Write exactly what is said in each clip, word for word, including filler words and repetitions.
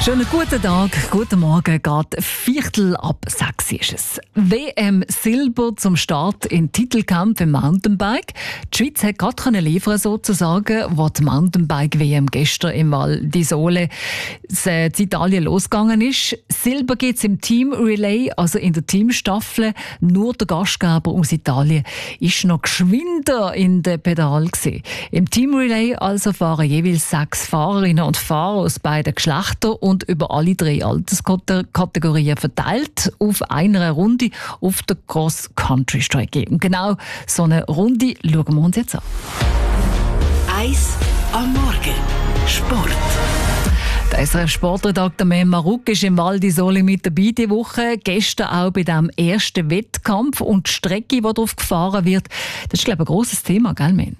Schönen guten Tag, guten Morgen, geht Viertel ab sechs ist es. W M Silber zum Start in Titelkampf im Mountainbike. Die Schweiz hat gerade liefern sozusagen, wo die Mountainbike-W M gestern im Val di Sole in Italien losgegangen ist. Silber gibt es im Team Relay, also in der Teamstaffel. Nur der Gastgeber aus Italien ist noch geschwinder in den Pedal gewesen. Im Team Relay also fahren jeweils sechs Fahrerinnen und Fahrer aus beiden Geschlechtern und über alle drei Alterskategorien verteilt auf einer Runde auf der Cross-Country-Strecke. Und genau so eine Runde schauen wir uns jetzt an. Eis am Morgen. Sport. Der S R F-Sportredakteur Mem Maruk ist im Val di Sole mit dabei diese Woche. Gestern auch bei diesem ersten Wettkampf. Und die Strecke, die darauf gefahren wird, das ist, glaube ich, ein grosses Thema, gell, Mem?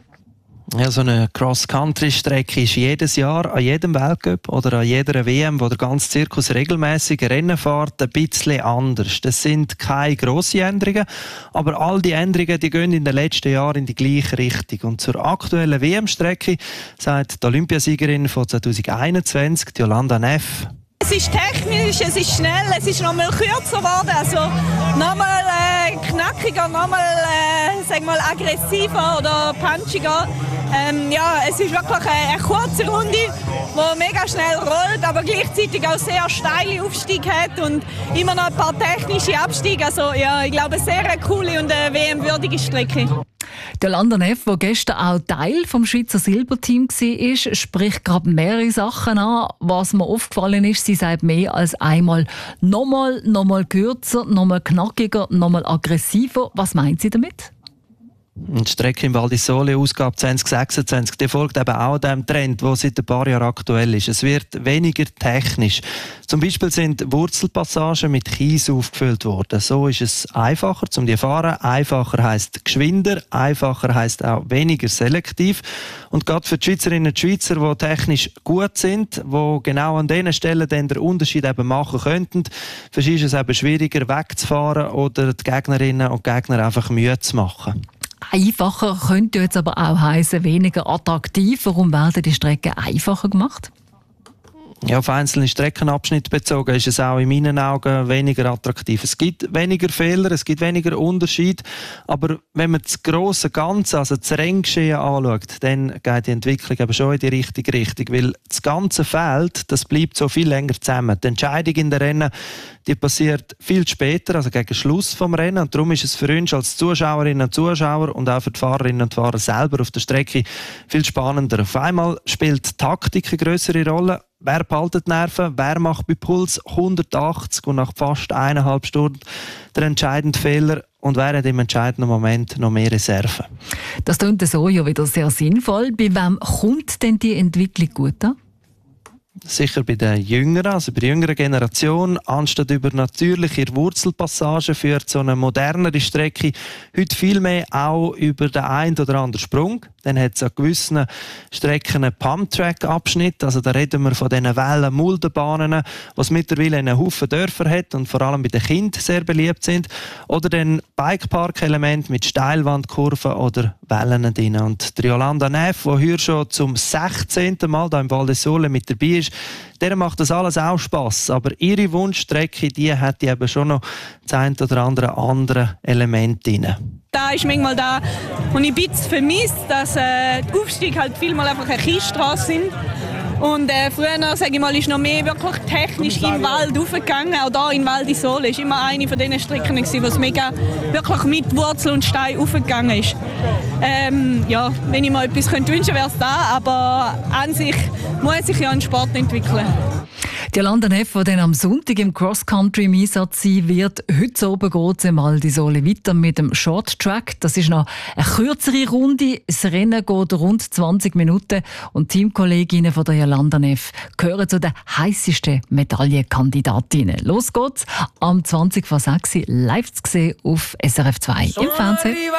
Ja, so eine Cross-Country-Strecke ist jedes Jahr an jedem Weltcup oder an jeder W M, wo der ganze Zirkus regelmäßig Rennen fährt, ein bisschen anders. Das sind keine grossen Änderungen, aber all die Änderungen die gehen in den letzten Jahren in die gleiche Richtung. Und zur aktuellen W M-Strecke sagt die Olympiasiegerin von zwanzig einundzwanzig, Jolanda Neff: Es ist technisch, es ist schnell, es ist noch mal kürzer geworden, also noch mal äh, knackiger, noch mal, äh, sag mal aggressiver oder punchiger. Ähm, ja, es ist wirklich eine, eine kurze Runde, die mega schnell rollt, aber gleichzeitig auch sehr steile Aufstiege hat und immer noch ein paar technische Abstiege. Also ja, ich glaube, eine sehr coole und eine W M-würdige Strecke. Der Jolanda Neff, der gestern auch Teil vom Schweizer Silberteam war, spricht gerade mehrere Sachen an. Was mir aufgefallen ist, sie sagt mehr als einmal nochmal, nochmal kürzer, nochmal knackiger, nochmal aggressiver. Was meint sie damit? Die Strecke im Val di Sole, Ausgabe zwanzig sechsundzwanzig, die folgt eben auch dem Trend, der seit ein paar Jahren aktuell ist. Es wird weniger technisch. Zum Beispiel sind Wurzelpassagen mit Kies aufgefüllt worden. So ist es einfacher zum die fahren. Einfacher heisst geschwinder, einfacher heisst auch weniger selektiv. Und gerade für die Schweizerinnen und Schweizer, die technisch gut sind, die genau an diesen Stellen dann den Unterschied eben machen könnten, für sie ist es eben schwieriger wegzufahren oder die Gegnerinnen und Gegner einfach Mühe zu machen. Einfacher könnte jetzt aber auch heißen weniger attraktiv. Warum werden die Strecken einfacher gemacht? Ja, auf einzelne Streckenabschnitte bezogen ist es auch in meinen Augen weniger attraktiv. Es gibt weniger Fehler, es gibt weniger Unterschied, aber wenn man das grosse Ganze, also das Renngeschehen anschaut, dann geht die Entwicklung eben schon in die richtige Richtung, weil das ganze Feld, das bleibt so viel länger zusammen. Die Entscheidung in den Rennen, die passiert viel später, also gegen Schluss vom Rennen, und darum ist es für uns als Zuschauerinnen und Zuschauer und auch für die Fahrerinnen und Fahrer selber auf der Strecke viel spannender. Auf einmal spielt die Taktik eine grössere Rolle. Wer behaltet die Nerven? Wer macht bei Puls hundertachtzig und nach fast eineinhalb Stunden der entscheidende Fehler? Und wer hat im entscheidenden Moment noch mehr Reserven? Das klingt so ja wieder sehr sinnvoll. Bei wem kommt denn die Entwicklung gut an? Sicher bei den Jüngeren, also bei der jüngeren Generation, anstatt über natürliche Wurzelpassagen führt so eine modernere Strecke heute viel mehr auch über den einen oder anderen Sprung. Dann hat es an gewissen Strecken einen Pump-Track-Abschnitt, also da reden wir von diesen Wellen-Muldenbahnen, was mittlerweile einen Haufen Dörfer hat und vor allem bei den Kindern sehr beliebt sind. Oder dann Bikepark-Elemente mit Steilwandkurven oder Wellen drin. Und die Jolanda Neff, die heute schon zum sechzehnten Mal hier im Val di Sole mit dabei ist, der macht das alles auch Spass. Aber ihre Wunschstrecke, die hat eben schon noch das ein oder andere andere Element drin. Da ist manchmal da, und ich ein bisschen vermisst, dass äh, die Aufstiege halt vielmal einfach eine Kiesstrasse sind. Und äh, früher, sage ich mal, ist noch mehr wirklich technisch im Wald raufgegangen. Auch hier in Val di Sole ist immer eine von diesen Strecken, wo es mega wirklich mit Wurzel und Stein raufgegangen ist. Ähm, ja, wenn ich mir etwas könnte wünschen, wäre es da, aber an sich muss sich ja ein Sport entwickeln. Die Jolanda Neff, die dann am Sonntag im Cross-Country im Einsatz sein wird. Heute oben geht es im Val di Sole weiter mit dem Short Track. Das ist noch eine kürzere Runde. Das Rennen geht rund zwanzig Minuten und Teamkolleginnen von der Jolanda Neff gehören zu den heissesten Medaillenkandidatinnen. Los geht's am zwanzig vor sechs live zu sehen auf S R F zwei im Fernsehen.